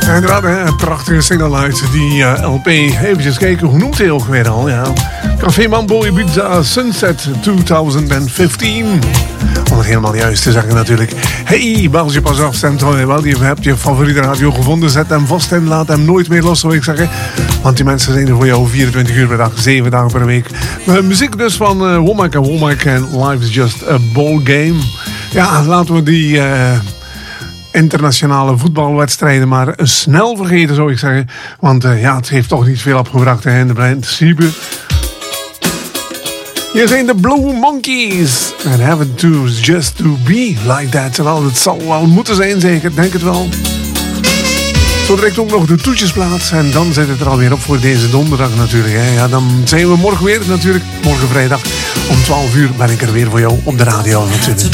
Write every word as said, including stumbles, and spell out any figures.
Ja, inderdaad, hè, een prachtige single uit die uh, L P. Even kijken, hoe noemt hij ook weer al? Ja. Café Mambo Ibiza Sunset twintig vijftien. Om het helemaal juist te zeggen natuurlijk. Hey, België, pas af, stemt wel. Je hebt je favoriete radio gevonden. Zet hem vast en laat hem nooit meer los, zou ik zeggen. Want die mensen zijn er voor jou vierentwintig uur per dag, zeven dagen per week. Uh, muziek dus van uh, Womack en Womack en Life is Just a Ball Game. Ja, laten we die... Uh, internationale voetbalwedstrijden maar snel vergeten, zou ik zeggen. Want uh, ja, het heeft toch niet veel opgebracht hè, in de principe. Hier zijn de Blue Monkeys. And having to just to be like that. Terwijl het zal wel moeten zijn, zeker. Denk het wel. Zo direct ook nog de toetjesplaats. En dan zit het er alweer op voor deze donderdag natuurlijk. Hè. Ja, dan zijn we morgen weer natuurlijk. Morgen vrijdag om twaalf uur ben ik er weer voor jou op de radio natuurlijk.